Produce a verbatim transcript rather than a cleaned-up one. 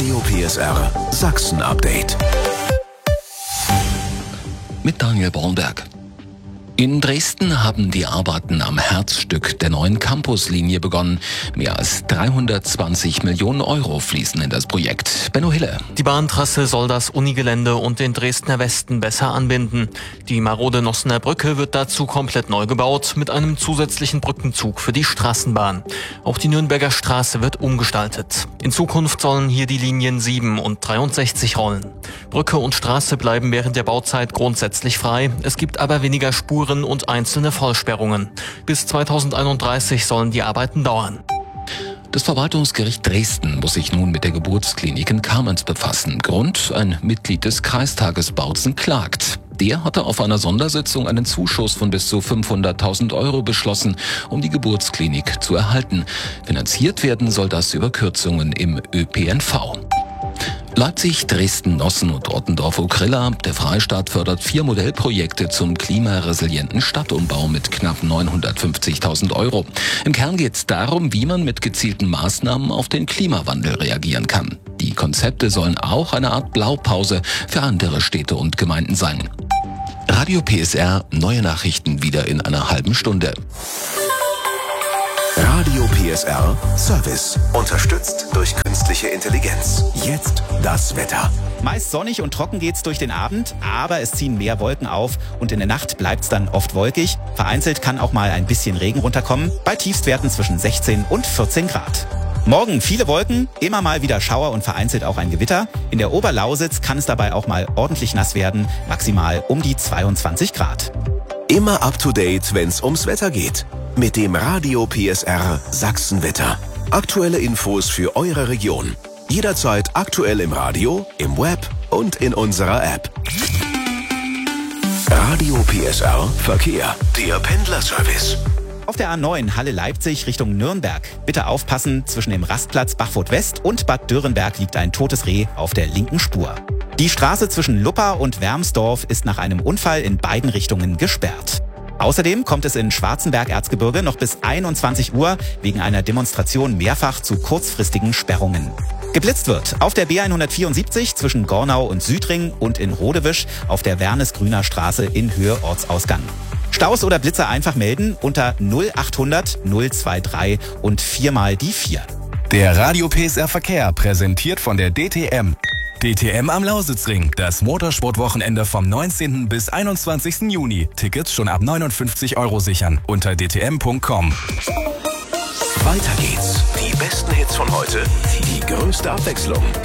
Radio P S R Sachsen Update. Mit Daniel Bornberg. In Dresden haben die Arbeiten am Herzstück der neuen Campuslinie begonnen. Mehr als dreihundertzwanzig Millionen Euro fließen in das Projekt. Benno Hille. Die Bahntrasse soll das Unigelände und den Dresdner Westen besser anbinden. Die marode Nossener Brücke wird dazu komplett neu gebaut, mit einem zusätzlichen Brückenzug für die Straßenbahn. Auch die Nürnberger Straße wird umgestaltet. In Zukunft sollen hier die Linien sieben und dreiundsechzig rollen. Brücke und Straße bleiben während der Bauzeit grundsätzlich frei. Es gibt aber weniger Spuren und einzelne Vollsperrungen. Bis zweitausendeinunddreißig sollen die Arbeiten dauern. Das Verwaltungsgericht Dresden muss sich nun mit der Geburtsklinik in Kamenz befassen. Grund: ein Mitglied des Kreistages Bautzen klagt. Der hatte auf einer Sondersitzung einen Zuschuss von bis zu fünfhunderttausend Euro beschlossen, um die Geburtsklinik zu erhalten. Finanziert werden soll das über Kürzungen im Ö P N V. Leipzig, Dresden, Nossen und Ottendorf-Okrilla. Der Freistaat fördert vier Modellprojekte zum klimaresilienten Stadtumbau mit knapp neunhundertfünfzigtausend Euro. Im Kern geht es darum, wie man mit gezielten Maßnahmen auf den Klimawandel reagieren kann. Die Konzepte sollen auch eine Art Blaupause für andere Städte und Gemeinden sein. Radio P S R, neue Nachrichten wieder in einer halben Stunde. Radio P S R Service. Unterstützt durch künstliche Intelligenz. Jetzt das Wetter. Meist sonnig und trocken geht's durch den Abend, aber es ziehen mehr Wolken auf und in der Nacht bleibt's dann oft wolkig. Vereinzelt kann auch mal ein bisschen Regen runterkommen, bei Tiefstwerten zwischen sechzehn und vierzehn Grad. Morgen viele Wolken, immer mal wieder Schauer und vereinzelt auch ein Gewitter. In der Oberlausitz kann es dabei auch mal ordentlich nass werden, maximal um die zweiundzwanzig Grad. Immer up to date, wenn's ums Wetter geht. Mit dem Radio P S R Sachsenwetter. Aktuelle Infos für eure Region. Jederzeit aktuell im Radio, im Web und in unserer App. Radio P S R Verkehr. Der Pendlerservice. Auf der A neun Halle-Leipzig Richtung Nürnberg. Bitte aufpassen, zwischen dem Rastplatz Bachfurt West und Bad Dürrenberg liegt ein totes Reh auf der linken Spur. Die Straße zwischen Luppa und Wermsdorf ist nach einem Unfall in beiden Richtungen gesperrt. Außerdem kommt es in Schwarzenberg-Erzgebirge noch bis einundzwanzig Uhr wegen einer Demonstration mehrfach zu kurzfristigen Sperrungen. Geblitzt wird auf der B hundertvierundsiebzig zwischen Gornau und Südring und in Rodewisch auf der Wernes-Grüner Straße in Höhe Ortsausgang. Staus oder Blitzer einfach melden unter null achthundert null dreiundzwanzig und viermal die vier. Der Radio P S R Verkehr präsentiert von der D T M. D T M am Lausitzring, das Motorsportwochenende vom neunzehnten bis einundzwanzigsten Juni. Tickets schon ab neunundfünfzig Euro sichern unter d t m punkt com. Weiter geht's. Die besten Hits von heute, die größte Abwechslung.